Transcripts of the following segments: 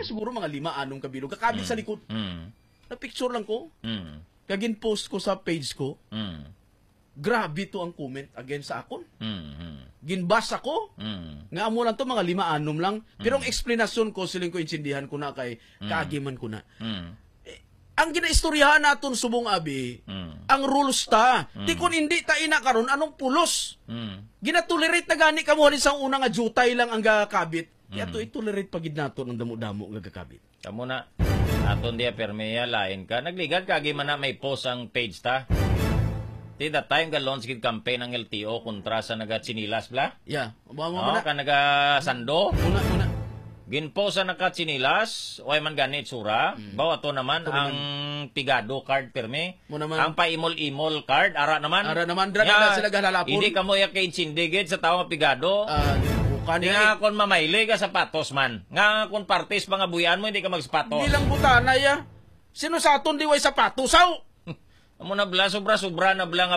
siguro mga 5-6 kabilog. Kakabit sa likod. Na picture lang ko. Kagin post ko sa page ko. Grabe to ang comment against sa akon. Ginbasa ko. Nga amo lang to mga 5-6 lang. Pero ang explanation ko siling ko insindihan ko na kay kaagiman ko na. Ang ginaistoryahan naton subong abi, ang rules ta. Di kun hindi ta ina karon anong pulos? Ginatolerate na gani kamo ni sang una nga jutay lang ang gakabit. Yato itolerate pagid naton ang damo-damo nga gakabit. Kamo na. Aton dia permeya lain ka. Nagligad kagi man na may post ang page ta. Ti that time ga launch gid campaign ang LTO kontra sa naga-chinilas bla. Yeah, mo na ka naga-sando. Una. Ginpo sa naka-chinilas, o ay man ganit sura. Bawa to naman ang pigado card perme. Ang paimol-imol card, ara naman. Dra sila galalapon. Hindi ka mo kay insindigid sa tao nga pigado. Nga kon mamaili ka sapatos man. Nga kon parties mga buyan mo, hindi ka magsapatos. Hindi lang butana ya. Sino sa aton di way sapatos, saw? Amo na bla, sobra-sobra na bla nga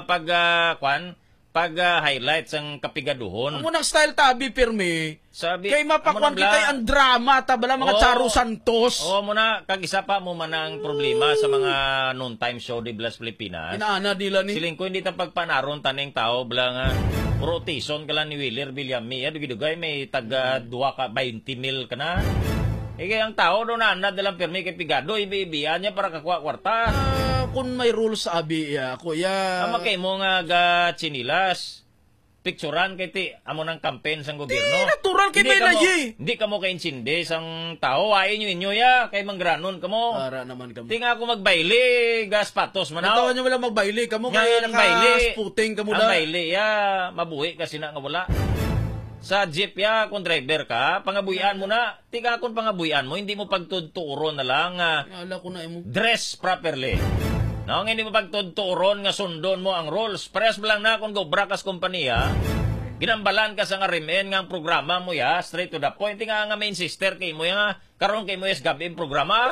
pag-highlights ang kapigaduhon. Amo nang style tabi pirmi. Sabi, kay mapakwan kita ang drama tabala mga Charo Santos. Muna kag isa pa mo man ang problema sa mga noontime show di Blas Pilipinas. Inaana nila ni. Siling ko hindi ta pagpanaron taning tao bla nga rotation kala ni Wheeler Villami. Dugay may taga 2 ka 20 mil kana. Kaya ang tao doon na dalang permi kay pigado, ibibiyan niya para kakuha kwarta. Kung may rules abi ya, kuya. Ama kay mo nga chinilas. Picturean kay ti amo nang campaign sang gobyerno. Natural kay may layi. Hindi ka mo kay insinde sang tao, ay inyo ya kay manggranon kamo. Para naman kamo. Ti nga ako magbaili, gas patos man ako. Natawa niyo wala magbaili kamo kay naka-sputing kamo da. Ang baili ya, mabuhi kasi na nga wala. Sa jeep ya, kung driver ka, pangabuyan mo na. Tika kung pangabuyan mo, hindi mo pagtuturon na lang ko na mo. Dress properly. No, hindi mo pagtuturon nga sundon mo ang rules. Parehas mo lang na kung gobrakas kompanya, ginambalan ka sa nga rimen nga ang programa mo ya, straight to the point. Nga main sister kay mo ya, karon kay mo yes gabi programa.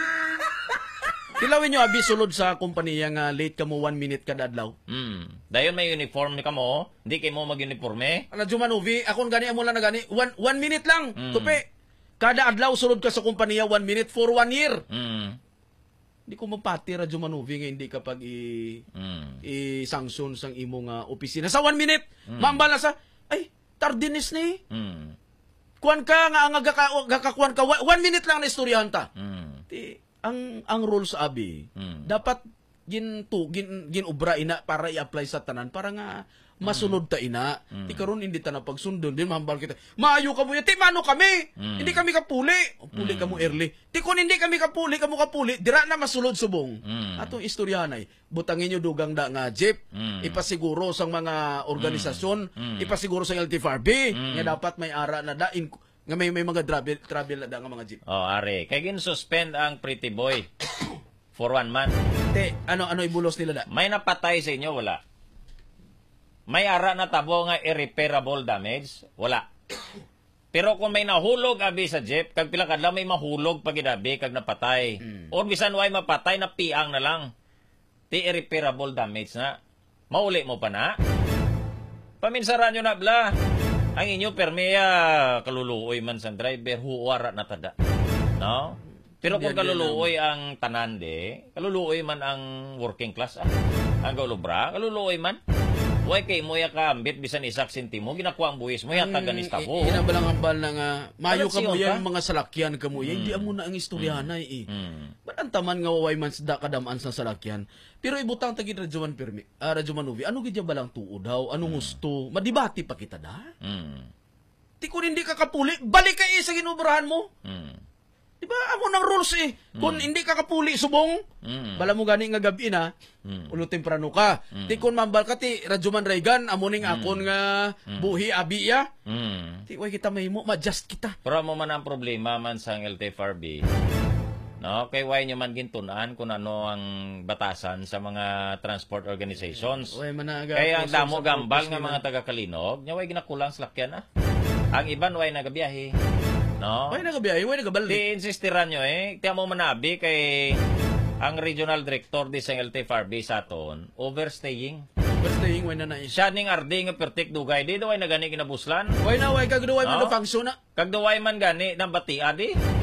Kilawin nyo abi sulod sa kompanya nga late ka mo 1 minute kada adlaw. Dayon may uniform ni kamo, hindi kay mo mag-uniforme. Jumanovi, akon gani amo lang na gani 1 minute lang. Tupi. Kada adlaw sulod ka sa kompanya 1 minute for 1 year. Hindi ko mapati Jumanovi nga hindi kapag i-sanction sang imong opisina sa 1 minute. Mambala sa ay tardines ni. Kuan ka nga gakakuan ka 1 minute lang na istoryahan ta. Ang rules abi dapat ginubra ina para i-apply sa tanan para nga masunod ta ina. Ti karon hindi ta na pagsundon din mahambal kita. Maayo ka mo ya, ti mano kami. Hindi kami kapuli. Puli ka mo early. Ti kun hindi kami kapuli, kamo kapuli, dira na masulod subong. Atong istoryahanay, butangin nyo dugang da nga jeep, ipasiguro sang mga organisasyon, ipasiguro sang LTFRB, nga dapat may ara na da nga may mga travel da nga mga jeep. Are. Kay gin-suspend ang Pretty Boy for 1 month. Ano ibulos nila da? May napatay sa inyo, wala. May ara na tabo nga irreparable damage, wala. Pero kung may nahulog abi sa jeep, kag pila kadlaw may mahulog pag idabi kag napatay. Or bisan way mapatay na piang na lang. Ti irreparable damage na. Mauli mo pa na. Paminsaran nyo na bla. Ang inyo permeya kaluluoy man sa driver, huwara na tada. No? Pero kung kaluluoy ang tanande, kaluluoy man ang working class, ang gaulubra, kaluluoy man. Huwag kay mo ya ka ambit bisan isak sentimo, ginakuha ang buwis mo, yan taganista mo. Inabalangambal na nga, mayo ka mo yan, mga salakyan ka mo yan, hindi amo na ang istoryahanay Ba't ang taman nga waway man sa kadamaan sa salakyan? Pero ibutang tagid Radyoman ano gidya balang tuod daw, anong gusto, madibati pa kita da? Ti kung hindi ka kapuli, balik ka sa ginubrahan mo. Diba, amo ng rules Kung hindi ka kapuli, subong, bala mo gani nga gabi na, ulo temprano ka. Ti kung mambal ka, ti Radyoman Reagan, amo ning akon nga buhi abi ya. Ti way kita mahimo, ma-adjust kita. Pero mo man ang problema man sa LTFRB. No, kay way nyo man gintunaan kung ano ang batasan sa mga transport organizations. Kaya ang damo gambal nga mga taga-Kalinog, nya way ginakulang sa lakyan Ang iban way nagabiyahe. No? Way nagabiyahe, way nagabalik. Di insistiran nyo Tiyan mo manabi kay ang regional director di sa LTFRB sa aton, overstaying. Overstaying, way na Siya ning ardi nga pertik dugay. Di daw way na gani kinabuslan. Way na, way kagduway man na function na. Kagduway man gani ng batia di.